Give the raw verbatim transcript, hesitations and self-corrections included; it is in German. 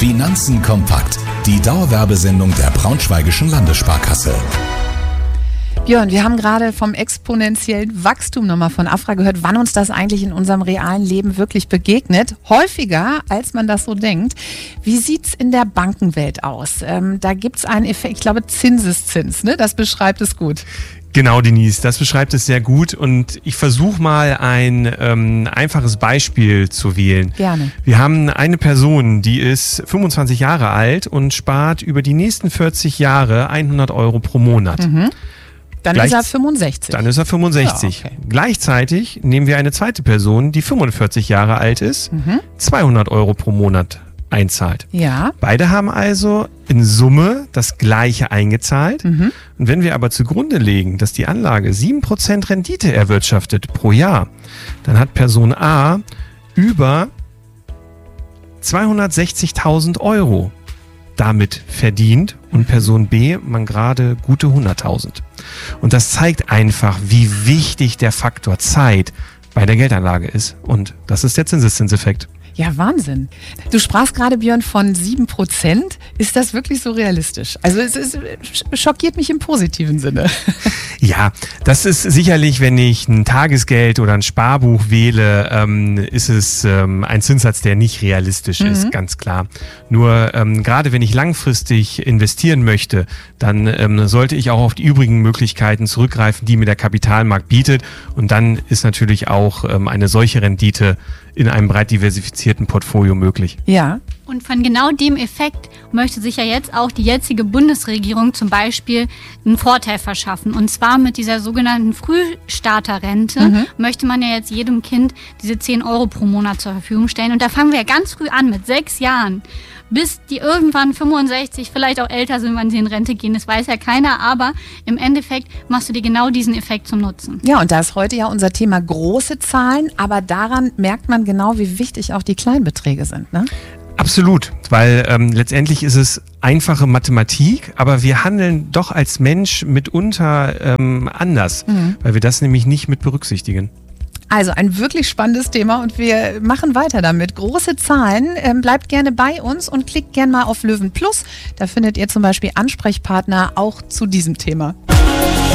Finanzen kompakt. Die Dauerwerbesendung der Braunschweigischen Landessparkasse. Björn, wir haben gerade vom exponentiellen Wachstum nochmal von AFRA gehört, wann uns das eigentlich in unserem realen Leben wirklich begegnet. Häufiger, als man das so denkt. Wie sieht's in der Bankenwelt aus? Ähm, da gibt's einen Effekt, ich glaube Zinseszins, ne? Das beschreibt es gut. Genau, Denise, das beschreibt es sehr gut und ich versuche mal ein ähm, einfaches Beispiel zu wählen. Gerne. Wir haben eine Person, die ist fünfundzwanzig Jahre alt und spart über die nächsten vierzig Jahre hundert Euro pro Monat. Mhm. Dann Gleich, ist er fünfundsechzig. Dann ist er fünfundsechzig. Ja, okay. Gleichzeitig nehmen wir eine zweite Person, die fünfundvierzig Jahre alt ist, Mhm. zweihundert Euro pro Monat einzahlt. Ja. Beide haben also in Summe das Gleiche eingezahlt. Mhm. Und wenn wir aber zugrunde legen, dass die Anlage sieben Prozent Rendite erwirtschaftet pro Jahr, dann hat Person A über zweihundertsechzigtausend Euro damit verdient und Person B man gerade gute hunderttausend. Und das zeigt einfach, wie wichtig der Faktor Zeit bei der Geldanlage ist. Und das ist der Zinseszinseffekt. Ja, Wahnsinn. Du sprachst gerade, Björn, von sieben Prozent. Ist das wirklich so realistisch? Also es ist, schockiert mich im positiven Sinne. Ja, das ist sicherlich, wenn ich ein Tagesgeld oder ein Sparbuch wähle, ähm, ist es ähm, ein Zinssatz, der nicht realistisch Mhm. ist, ganz klar. Nur ähm, gerade wenn ich langfristig investieren möchte, dann ähm, sollte ich auch auf die übrigen Möglichkeiten zurückgreifen, die mir der Kapitalmarkt bietet. Und dann ist natürlich auch ähm, eine solche Rendite in einem breit diversifizierten Portfolio möglich. Ja. Und von genau dem Effekt möchte sich ja jetzt auch die jetzige Bundesregierung zum Beispiel einen Vorteil verschaffen. Und zwar mit dieser sogenannten Frühstarterrente Mhm. möchte man ja jetzt jedem Kind diese zehn Euro pro Monat zur Verfügung stellen. Und da fangen wir ja ganz früh an, mit sechs Jahren. Bis die irgendwann fünfundsechzig, vielleicht auch älter sind, wann sie in Rente gehen, das weiß ja keiner. Aber im Endeffekt machst du dir genau diesen Effekt zum Nutzen. Ja, und da ist heute ja unser Thema große Zahlen, aber daran merkt man genau, wie wichtig auch die Kleinbeträge sind, ne? Absolut, weil ähm, letztendlich ist es einfache Mathematik, aber wir handeln doch als Mensch mitunter ähm, anders, Mhm. weil wir das nämlich nicht mit berücksichtigen. Also ein wirklich spannendes Thema und wir machen weiter damit. Große Zahlen, ähm, bleibt gerne bei uns und klickt gerne mal auf Löwen Plus. Da findet ihr zum Beispiel Ansprechpartner auch zu diesem Thema.